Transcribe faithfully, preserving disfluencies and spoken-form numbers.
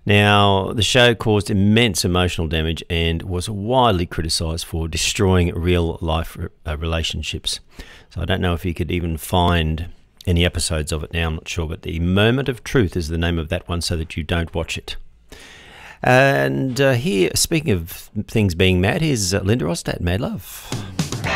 Now, the show caused immense emotional damage and was widely criticised for destroying real-life uh, relationships. So I don't know if you could even find any episodes of it now, I'm not sure, but The Moment of Truth is the name of that one, so that you don't watch it. And uh, here, speaking of things being mad, here's uh, Linda Ronstadt, Mad Love.